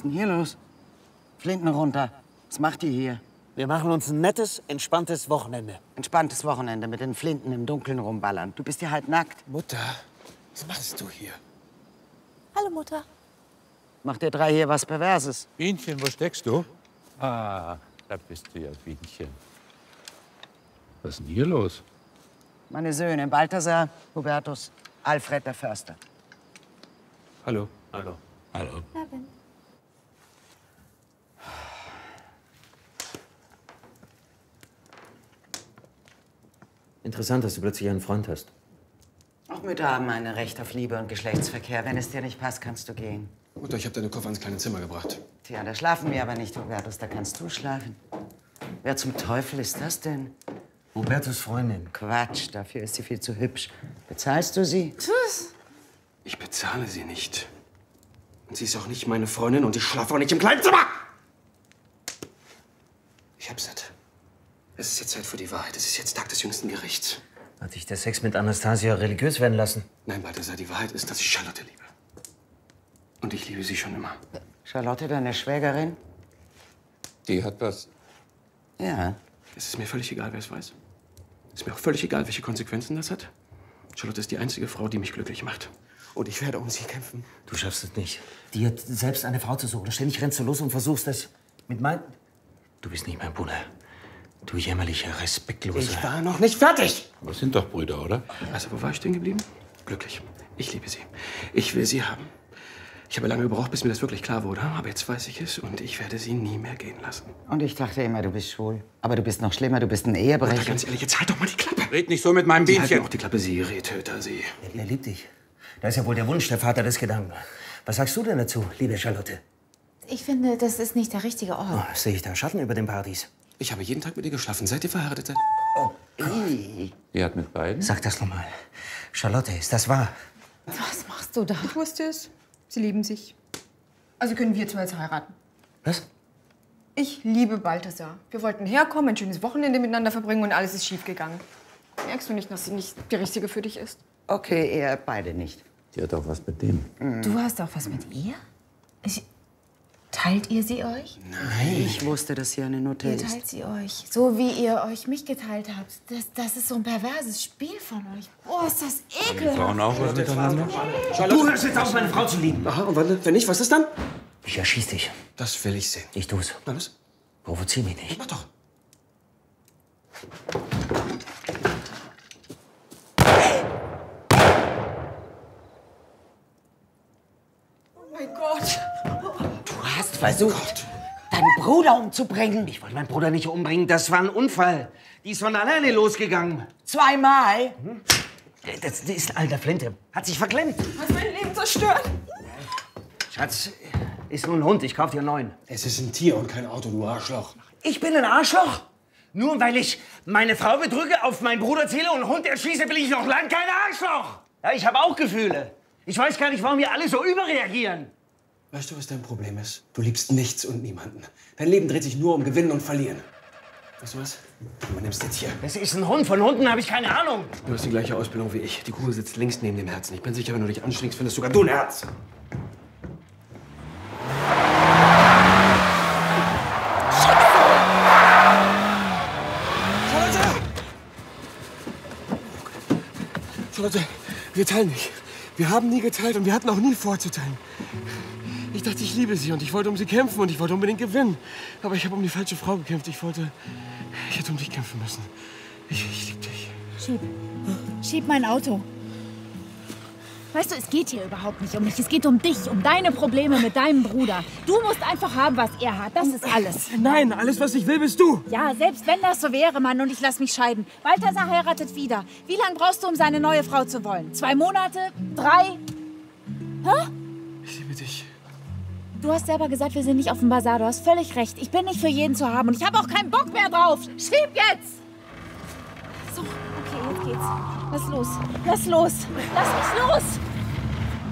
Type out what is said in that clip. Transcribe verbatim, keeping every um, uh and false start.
denn hier los? Flinten runter. Was macht ihr hier? Wir machen uns ein nettes, entspanntes Wochenende. Entspanntes Wochenende mit den Flinten im Dunkeln rumballern. Du bist ja halb nackt. Mutter, was machst du hier? Hallo, Mutter. Macht ihr drei hier was Perverses? Bienchen, wo steckst du? Ah, da bist du ja, Bienchen. Was ist denn hier los? Meine Söhne, Balthasar, Hubertus, Alfred der Förster. Hallo. Hallo. Hallo. Erwin. Interessant, dass du plötzlich einen Freund hast. Auch Mütter haben ein Recht auf Liebe und Geschlechtsverkehr. Wenn es dir nicht passt, kannst du gehen. Mutter, ich habe deine Koffer ins kleine Zimmer gebracht. Tja, da schlafen wir aber nicht, Hubertus. Da kannst du schlafen. Wer zum Teufel ist das denn? Hubertus Freundin. Quatsch, dafür ist sie viel zu hübsch. Bezahlst du sie? Tschüss. Ich bezahle sie nicht. Und sie ist auch nicht meine Freundin und ich schlafe auch nicht im kleinen Zimmer! Ich hab's satt. Es ist jetzt Zeit für die Wahrheit. Es ist jetzt Tag des jüngsten Gerichts. Hat dich der Sex mit Anastasia religiös werden lassen? Nein, Balthasar, die Wahrheit ist, dass ich Charlotte liebe. Und ich liebe sie schon immer. Charlotte, deine Schwägerin? Die hat was. Ja. Es ist mir völlig egal, wer es weiß. Es ist mir auch völlig egal, welche Konsequenzen das hat. Charlotte ist die einzige Frau, die mich glücklich macht. Und ich werde um sie kämpfen. Du schaffst es nicht, dir selbst eine Frau zu suchen. Ständig rennst du los und versuchst das mit mein... Du bist nicht mein Bruder. Du jämmerlicher, respektloser... Ich war noch nicht fertig! Aber es sind doch Brüder, oder? Also, wo war ich stehen geblieben? Glücklich. Ich liebe sie. Ich will sie haben. Ich habe lange gebraucht, bis mir das wirklich klar wurde. Aber jetzt weiß ich es und ich werde sie nie mehr gehen lassen. Und ich dachte immer, du bist schwul. Aber du bist noch schlimmer, du bist ein Mutter, Ehebrecher. ganz ehrlich, jetzt halt doch mal die Klappe. Red nicht so mit meinem Sie halten Bienchen. auch die Klappe, sie Rehtöter, sie. Er, er liebt dich. Da ist ja wohl der Wunsch, der Vater des Gedanken. Was sagst du denn dazu, liebe Charlotte? Ich finde, das ist nicht der richtige Ort. Oh, sehe ich da Schatten über den Partys? Ich habe jeden Tag mit ihr geschlafen, seit ihr verheiratet seid. Die hat mit beiden? Sag das noch mal. Charlotte, ist das wahr? Was machst du da? Ich wusste es. Sie lieben sich. Also können wir zwei jetzt heiraten. Was? Ich liebe Balthasar. Wir wollten herkommen, ein schönes Wochenende miteinander verbringen und alles ist schiefgegangen. Merkst du nicht, dass sie nicht die Richtige für dich ist? Okay, ihr beide nicht. Die hat auch was mit dem. Du hast auch was mit ihr? Ich, teilt ihr sie euch? Ich wusste, dass hier eine Nutte Ihr ist. teilt sie euch. So wie ihr euch mich geteilt habt. Das, das ist so ein perverses Spiel von euch. Boah, ist das ekelhaft. Frauen auch was miteinander? Du hörst jetzt auf, meine Frau zu lieben. Aha, und wann, wenn nicht, was ist dann? Ich erschieß dich. Das will ich sehen. Ich tu's. Na los, Provozier mich nicht. mach doch. Oh mein Gott. Du hast versucht, deinen Bruder umzubringen. Ich wollte meinen Bruder nicht umbringen. Das war ein Unfall. Die ist von alleine losgegangen. Zweimal? Das, das ist ein alter Flinte. Hat sich verklemmt. Du hast mein Leben zerstört. Schatz, ist nur ein Hund. Ich kauf dir einen neuen. Es ist ein Tier und kein Auto, du Arschloch. Ich bin ein Arschloch? Nur weil ich meine Frau betrüge, auf meinen Bruder zähle und einen Hund erschieße, bin ich noch lang kein Arschloch. Ja, ich habe auch Gefühle. Ich weiß gar nicht, warum wir alle so überreagieren. Weißt du, was dein Problem ist? Du liebst nichts und niemanden. Dein Leben dreht sich nur um Gewinnen und Verlieren. Weißt du was? Du übernimmst jetzt hier. Das ist ein Hund. Von Hunden habe ich keine Ahnung. Du hast die gleiche Ausbildung wie ich. Die Kugel sitzt links neben dem Herzen. Ich bin sicher, wenn du dich anstrengst, findest sogar du ein Herz. Charlotte! Charlotte, wir teilen nicht. Wir haben nie geteilt und wir hatten auch nie vor zu teilen. Ich dachte, ich liebe sie und ich wollte um sie kämpfen und ich wollte unbedingt gewinnen. Aber ich habe um die falsche Frau gekämpft. Ich wollte... Ich hätte um dich kämpfen müssen. Ich, ich liebe dich. Schieb. Schieb mein Auto. Weißt du, es geht hier überhaupt nicht um mich. Es geht um dich, um deine Probleme mit deinem Bruder. Du musst einfach haben, was er hat. Das ist alles. Nein, alles, was ich will, bist du. Ja, selbst wenn das so wäre, Mann, und ich lass mich scheiden. Balthasar heiratet wieder. Wie lange brauchst du, um seine neue Frau zu wollen? Zwei Monate? Drei? Hä? Ich liebe dich. Du hast selber gesagt, wir sind nicht auf dem Bazar. Du hast völlig recht. Ich bin nicht für jeden zu haben und ich habe auch keinen Bock mehr drauf. Schieb jetzt! So, okay, jetzt geht's. Lass los. Lass los. Lass mich los!